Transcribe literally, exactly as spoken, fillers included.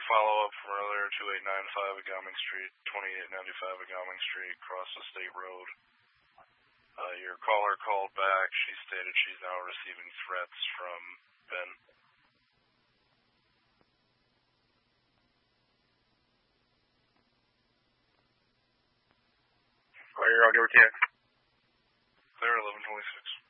follow-up from earlier, two eight nine five Agaming Street, twenty-eight ninety-five Agaming Street, across the state road. Uh, your caller called back. She stated she's now receiving threats from Ben. Clear, I'll go with you. Clear, eleven twenty-six.